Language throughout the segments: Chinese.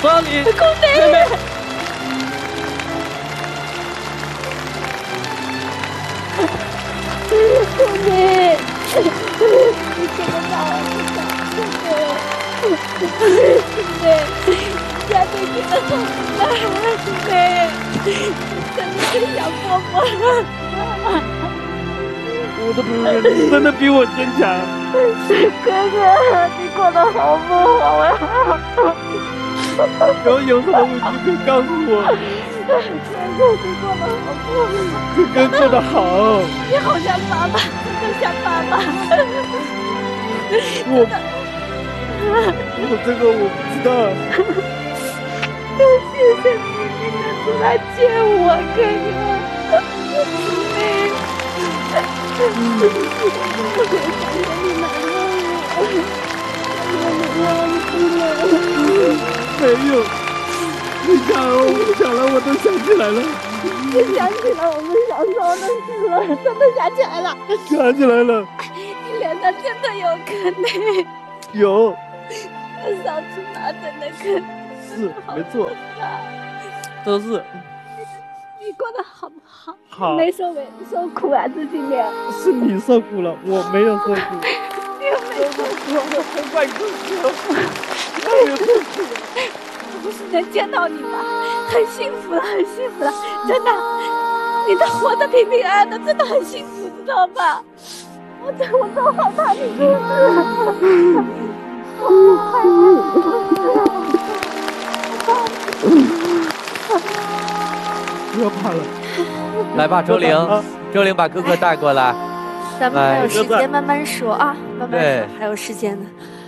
抓你！ 公妹妹！ 公妹，你这个老公妹，家对你的好吗？公妹，真的是想婆婆了。 我的朋友，你真的比我坚强。 哥哥，你过得好不好呀？ 有什么问题可以告诉我？ 哥哥，你过得好不好？ 哥哥过得好。 你好像爸爸，真的像爸爸。 我这个我不知道。 谢谢你今天出来见我，哥哥。 没有，你讲了，我都想起来了。 你想起了我们小时候的事了，真的想起来了。 想起来了。 你脸上真的有坑呢。 有。 上次拿的那个。 是，没错。都是。 你过得好不好？ 好。 没受苦啊，这几年。 是你受苦了，我没有受苦。 你没受苦， 我不怪哥哥。 能见到你吧，很幸福了，很幸福了，真的，你都活得平平安安的，真的很幸福，知道吧？我都害怕你出事，我害怕。 不要怕了。 来吧，周玲，周玲把哥哥带过来。 咱们还有时间慢慢说啊，慢慢说，还有时间呢。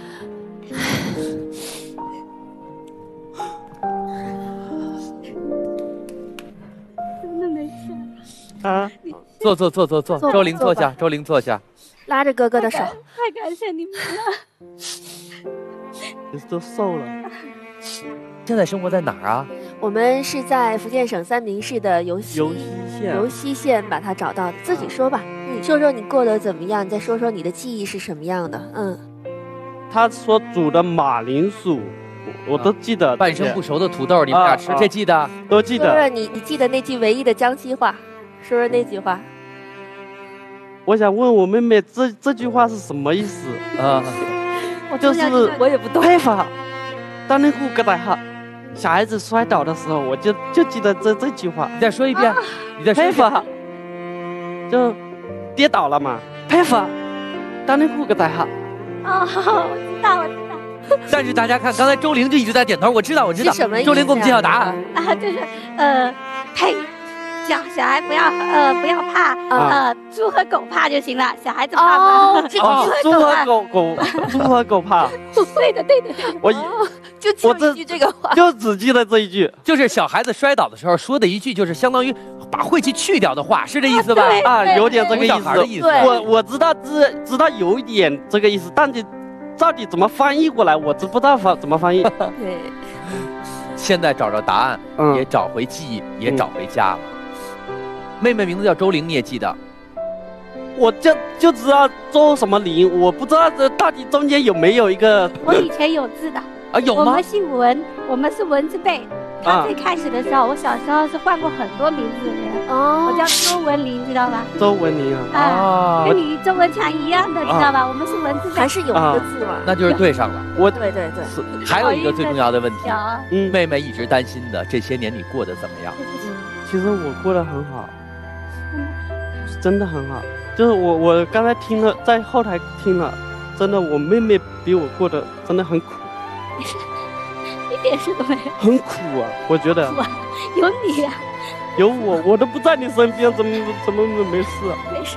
真的没事啊！ 坐，周玲坐下，周玲坐下， 拉着哥哥的手。 太感谢你们了。 你都瘦了。 现在生活在哪儿啊？ 我们是在福建省三明市的尤溪县把它找到的。自己说吧，你说说你过得怎么样，你再说说你的记忆是什么样的。 他所煮的马铃薯，我都记得。 半生不熟的土豆，你们俩吃，这记得？ 都记得。 说说你记得那句唯一的江西话，说说那句话。 我想问我妹妹，这句话是什么意思啊？就是我也不懂。 拍法，当那户疙瘩哈。小孩子摔倒的时候，我就记得这句话。 你再说一遍，你再说一遍。 就跌倒了嘛，拍法，当那户疙瘩哈。 我知道。 但是大家看，刚才周玲就一直在点头，我知道。 是什么意思？ 周玲给我们介绍答案就是呸。小孩不要怕猪和狗怕就行了，小孩子怕吗？ 猪和狗怕。 对的。 就记一句这个话， 就只记得这一句， 就是小孩子摔倒的时候说的一句，就是相当于把晦气去掉的话，是这意思吧？ 有点这个意思。我知道有一点这个意思，但你到底怎么翻译过来，我不知道怎么翻译。 对。 现在找着答案，也找回记忆，也找回家了。妹妹名字叫周玲，你也记得？ 我就知道周什么玲，我不知道这到底中间有没有一个。 我以前有字的啊，有吗？ 我们姓文，我们是文字辈。他最开始的时候，我小时候是换过很多名字的人。我叫周文玲，知道吧？ 周文玲跟你周文强一样的，知道吧？我们是文字辈， 还是有一个字嘛？ 那就是对上了。 对。 还有一个最重要的问题，妹妹一直担心的，这些年你过得怎么样？ 其实我过得很好。真的很好，就是我刚才听了，在后台听了，真的我妹妹比我过得真的很苦， 一点事都没有， 很苦啊，我觉得。 有你呀， 有我都不在你身边，怎么没事啊？ 没事。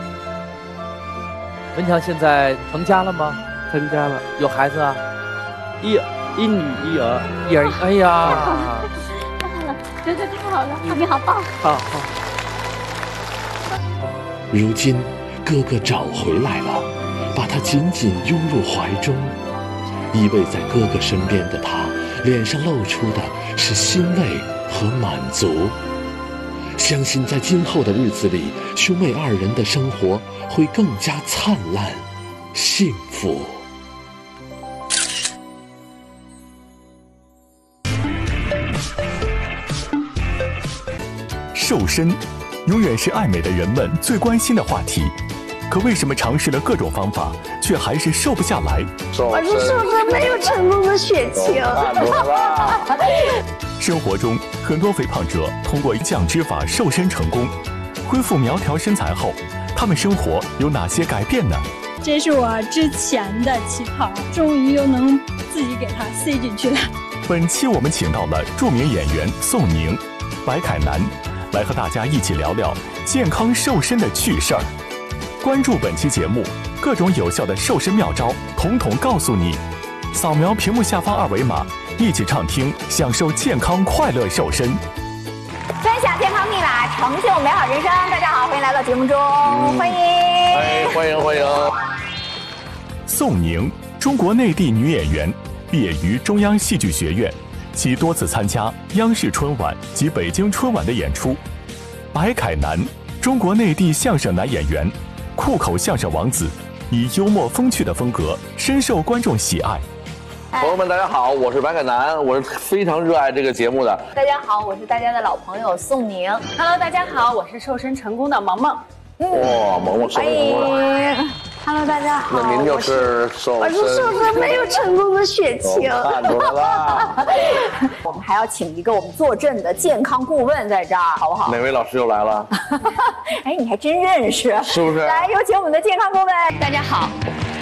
文强现在成家了吗？ 成家了， 有孩子啊？ 一女一儿， 哎呀， 太好了，哥哥太好了，你好棒。 好。 如今，哥哥找回来了，把他紧紧拥入怀中。依偎在哥哥身边的他，脸上露出的是欣慰和满足。相信在今后的日子里，兄妹二人的生活会更加灿烂、幸福。 瘦身，永远是爱美的人们最关心的话题。可为什么尝试了各种方法，却还是瘦不下来？ 我是瘦身没有成功的血清。 生活中，很多肥胖者通过降脂法瘦身成功，恢复苗条身材后，他们生活有哪些改变呢？ 这是我之前的旗袍，终于又能自己给它塞进去了。 本期我们请到了著名演员宋宁、白凯南，来和大家一起聊聊健康瘦身的趣事儿。关注本期节目，各种有效的瘦身妙招，统统告诉你。扫描屏幕下方二维码，一起畅听，享受健康快乐瘦身。 分享健康密码，成就美好人生。大家好，欢迎来到节目中，欢迎， 欢迎。 宋宁，中国内地女演员，毕业于中央戏剧学院，其多次参加央视春晚及北京春晚的演出。白凯南，中国内地相声男演员，酷口相声王子，以幽默风趣的风格深受观众喜爱。 朋友们，大家好，我是白凯南，我是非常热爱这个节目的。 大家好，我是大家的老朋友宋宁。 Hello， 大家好，我是瘦身成功的萌萌。 哇，萌萌瘦身成功了。 Hello， 大家好。 那您就是瘦身。 我是瘦身没有成功的血清。 看出来了。 我们还要请一个我们坐镇的健康顾问在这儿，好不好？ 哪位老师又来了？ 哎，你还真认识， 是不是？ 来，有请我们的健康顾问。大家好。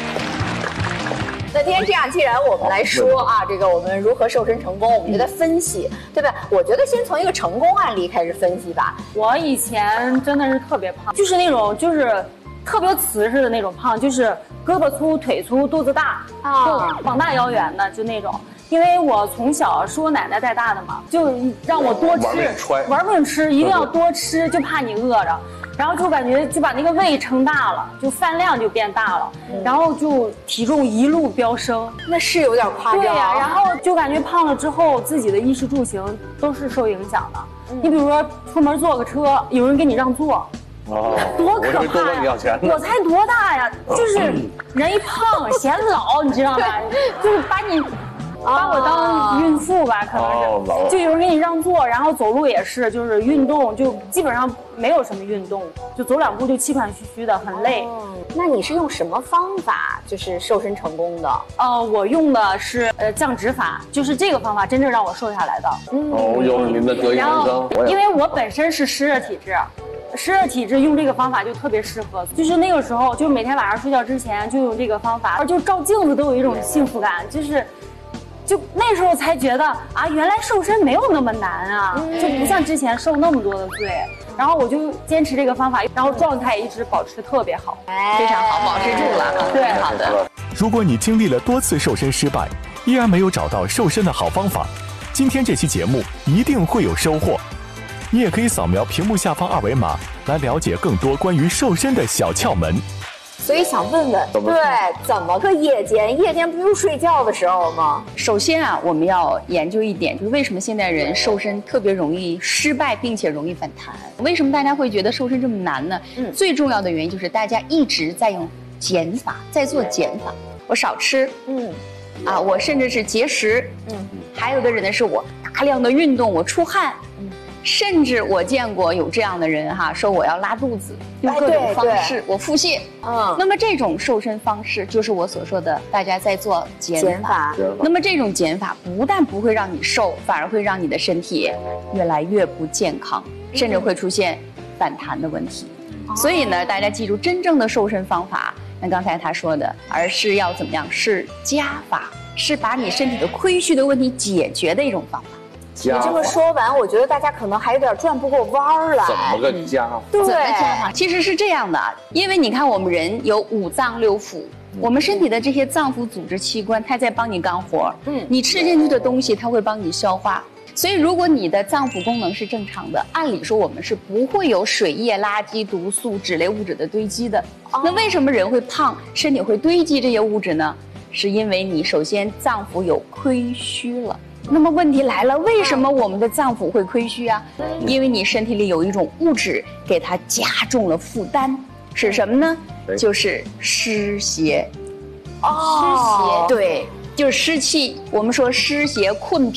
那今天这样，既然我们来说啊，这个我们如何瘦身成功，我们就在分析，对吧？我觉得先从一个成功案例开始分析吧。 我以前真的是特别胖，就是那种特别瓷实的那种胖，就是胳膊粗、腿粗、肚子大啊，膀大腰圆的，就那种。因为我从小是我奶奶带大的嘛，就让我多吃，玩命吃，一定要多吃，就怕你饿着。然后就感觉就把那个胃撑大了，就饭量就变大了，然后就体重一路飙升， 那是有点夸张。 对呀，然后就感觉胖了之后，自己的衣食住行都是受影响的。你比如说出门坐个车，有人给你让座，多可怕呀！我才多大呀？就是人一胖显老，你知道吗？就是把我当孕妇吧，可能是，就有人给你让座，然后走路也是，就是运动就基本上没有什么运动，就走两步就气喘吁吁的，很累。 那你是用什么方法就是瘦身成功的？ 我用的是降脂法，就是这个方法真正让我瘦下来的。 又是您的得意门生。 因为我本身是湿热体质。湿热体质用这个方法就特别适合，就是那个时候，就每天晚上睡觉之前就用这个方法，就照镜子都有一种幸福感，就那时候才觉得啊，原来瘦身没有那么难啊，就不像之前受那么多的罪。然后我就坚持这个方法，然后状态一直保持特别好， 非常好，保持住了。对，好的。 如果你经历了多次瘦身失败，依然没有找到瘦身的好方法，今天这期节目一定会有收获。你也可以扫描屏幕下方二维码来了解更多关于瘦身的小窍门。 所以想问问，对，怎么个夜间不用睡觉的时候吗？ 首先啊，我们要研究一点，就是为什么现代人瘦身特别容易失败，并且容易反弹？为什么大家会觉得瘦身这么难呢？最重要的原因就是大家一直在用减法，在做减法。我少吃，我甚至是节食，还有的人呢是我大量的运动，我出汗，甚至我见过有这样的人说我要拉肚子，用各种方式我腹泻。那么这种瘦身方式就是我所说的大家在做减法。那么这种减法不但不会让你瘦，反而会让你的身体越来越不健康，甚至会出现反弹的问题。所以呢，大家记住，真正的瘦身方法，那刚才他说的，而是要怎么样？是加法，是把你身体的亏虚的问题解决的一种方法。 你这么说完，我觉得大家可能还有点转不过弯儿来。 怎么个加法？ 对， 怎么加法？其实是这样的，因为你看我们人有五脏六腑，我们身体的这些脏腑组织器官，它在帮你干活。你吃进去的东西，它会帮你消化。所以如果你的脏腑功能是正常的，按理说我们是不会有水液、垃圾、毒素、脂类物质的堆积的。那为什么人会胖，身体会堆积这些物质呢？是因为你首先脏腑有亏虚了。那么问题来了，为什么我们的脏腑会亏虚啊？因为你身体里有一种物质给它加重了负担，是什么呢？就是湿邪。湿邪，对，就是湿气。我们说湿邪困脾，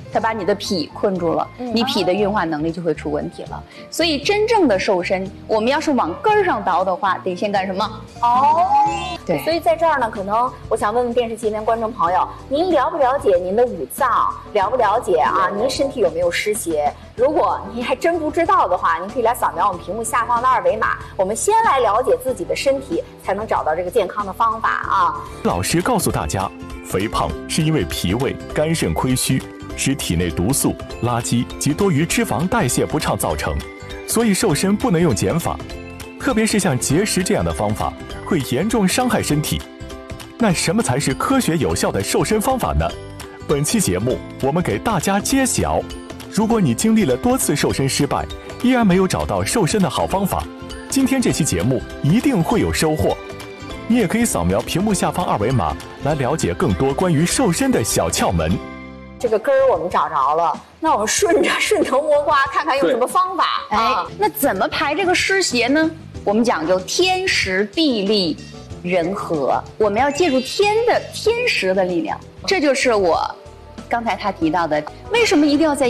它把你的脾困住了，你脾的运化能力就会出问题了。所以真正的瘦身，我们要是往根儿上倒的话，得先干什么？对。 所以在这儿呢，可能我想问问电视机前观众朋友，您了不了解您的五脏？了不了解啊？您身体有没有湿邪？如果您还真不知道的话，您可以来扫描我们屏幕下方的二维码。我们先来了解自己的身体，才能找到这个健康的方法啊。 老师告诉大家，肥胖是因为脾胃、肝肾亏虚，使体内毒素、垃圾及多余脂肪代谢不畅造成，所以瘦身不能用减法，特别是像节食这样的方法，会严重伤害身体。那什么才是科学有效的瘦身方法呢？本期节目我们给大家揭晓。如果你经历了多次瘦身失败，依然没有找到瘦身的好方法，今天这期节目一定会有收获。你也可以扫描屏幕下方二维码来了解更多关于瘦身的小窍门。 这个根儿我们找着了，那我们顺藤摸瓜，看看用什么方法。 那怎么排这个湿邪呢？我们讲究天时地利人和，我们要借助天时的力量，这就是我刚才他提到的，为什么一定要在